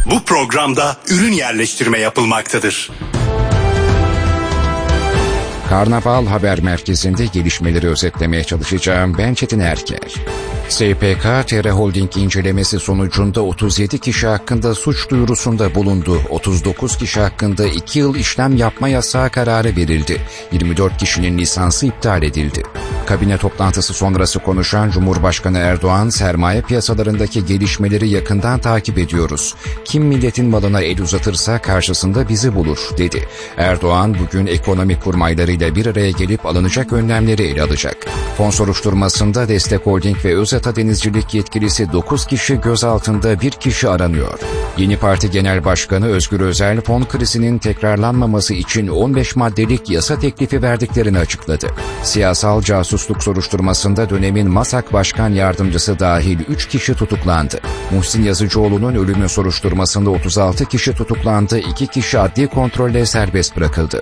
Bu programda ürün yerleştirme yapılmaktadır. Karnaval Haber Merkezi'nde gelişmeleri özetlemeye çalışacağım. Ben Çetin Erker. SPK, TR Holding incelemesi sonucunda 37 kişi hakkında suç duyurusunda bulundu. 39 kişi hakkında 2 yıl işlem yapma yasağı kararı verildi. 24 kişinin lisansı iptal edildi. Kabine toplantısı sonrası konuşan Cumhurbaşkanı Erdoğan, sermaye piyasalarındaki gelişmeleri yakından takip ediyoruz. Kim milletin malına el uzatırsa karşısında bizi bulur, dedi. Erdoğan, bugün ekonomi kurmaylarıyla bir araya gelip alınacak önlemleri ele alacak. Fon soruşturmasında Destek Holding ve Özata Denizcilik yetkilisi 9 kişi gözaltında, 1 kişi aranıyor. Yeni Parti Genel Başkanı Özgür Özel, fon krizinin tekrarlanmaması için 15 maddelik yasa teklifi verdiklerini açıkladı. Siyasal casusluk soruşturmasında dönemin MASAK Başkan Yardımcısı dahil 3 kişi tutuklandı. Muhsin Yazıcıoğlu'nun ölümü soruşturmasında 36 kişi tutuklandı, 2 kişi adli kontrolle serbest bırakıldı.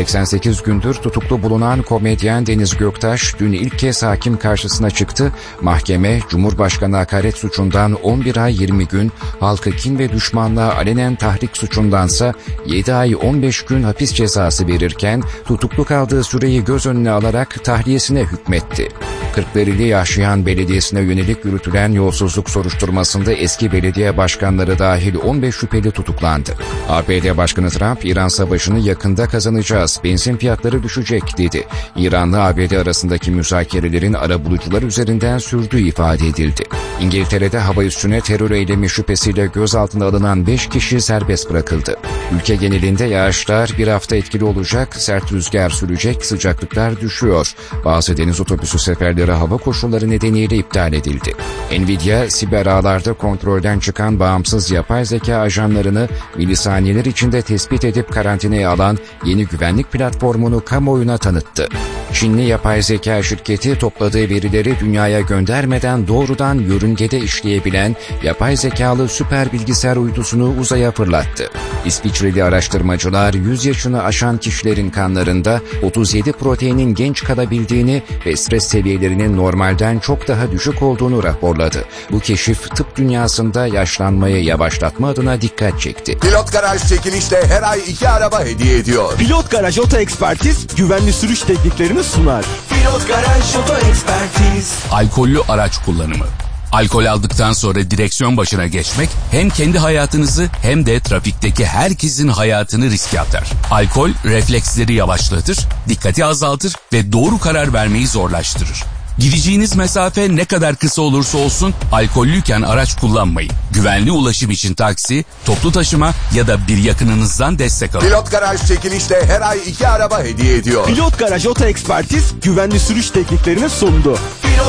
88 gündür tutuklu bulunan komedyen Deniz Göktaş dün ilk kez hakim karşısına çıktı. Mahkeme, Cumhurbaşkanı hakaret suçundan 11 ay 20 gün, halkı kin ve düşmanlığa alenen tahrik suçundansa 7 ay 15 gün hapis cezası verirken tutuklu kaldığı süreyi göz önüne alarak tahliyesine hükmetti. Kırklareli Yaşayan Belediyesi'ne yönelik yürütülen yolsuzluk soruşturmasında eski belediye başkanları dahil 15 şüpheli tutuklandı. ABD Başkanı Trump, İran savaşını yakında kazanacağız, benzin fiyatları düşecek, dedi. İran'la ABD arasındaki müzakerelerin arabulucular üzerinden sürdüğü ifade edildi. İngiltere'de hava üssüne terör eylemi şüphesiyle gözaltına alınan 5 kişi serbest bırakıldı. Ülke genelinde yağışlar bir hafta etkili olacak, sert rüzgar sürecek, sıcaklıklar düşüyor. Bazı deniz otobüsü seferleri hava koşulları nedeniyle iptal edildi. Nvidia, siber ağlarda kontrolden çıkan bağımsız yapay zeka ajanlarını milisaniyeler içinde tespit edip karantinaya alan yeni güvenlik platformunu kamuoyuna tanıttı. Çinli yapay zeka şirketi topladığı verileri dünyaya göndermeden doğrudan yörüngede işleyebilen yapay zekalı süper bilgisayar uydusunu uzaya fırlattı. İsviçreli araştırmacılar 100 yaşını aşan kişilerin kanlarında 37 proteinin genç kalabildiğini ve stres seviyelerinin normalden çok daha düşük olduğunu raporladı. Bu keşif tıp dünyasında yaşlanmayı yavaşlatma adına dikkat çekti. Pilot Garaj çekilişte her ay 2 araba hediye ediyor. Pilot Garaj Oto Ekspertiz güvenli sürüş tekniklerini sunar. Pilot Garaj Oto Ekspertiz. Alkollü araç kullanımı. Alkol aldıktan sonra direksiyon başına geçmek hem kendi hayatınızı hem de trafikteki herkesin hayatını riske atar. Alkol refleksleri yavaşlatır, dikkati azaltır ve doğru karar vermeyi zorlaştırır. Gideceğiniz mesafe ne kadar kısa olursa olsun alkollüyken araç kullanmayın. Güvenli ulaşım için taksi, toplu taşıma ya da bir yakınınızdan destek alın. Pilot Garaj çekilişte her ay 2 araba hediye ediyor. Pilot Garaj Oto Ekspertiz güvenli sürüş tekniklerini sundu.